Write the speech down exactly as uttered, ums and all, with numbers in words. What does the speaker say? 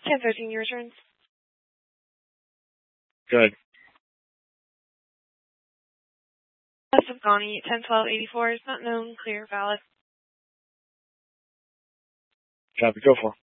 ten thirteen, your returns. Good. S of Ghani, ten twelve eighty-four is not known, clear, valid. Copy, go for.